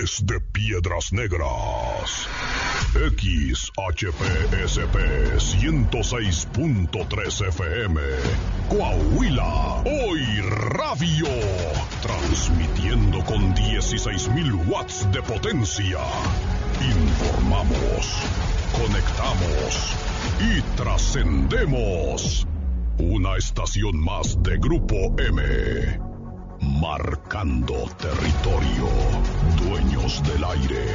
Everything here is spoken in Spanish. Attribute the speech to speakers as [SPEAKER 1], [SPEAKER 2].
[SPEAKER 1] Desde Piedras Negras, XHPSP 106.3 FM, Coahuila, Hoy Radio, transmitiendo con 16,000 watts de potencia. Informamos, conectamos y trascendemos. Una estación más de Grupo M. Marcando territorio, dueños del aire.